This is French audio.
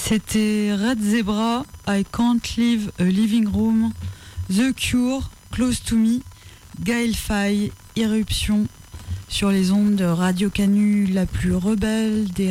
C'était Red Zebra, I Can't Leave a Living Room, The Cure, Close to Me, Gaël Faye, Irruption, sur les ondes de Radio Canu, la plus rebelle des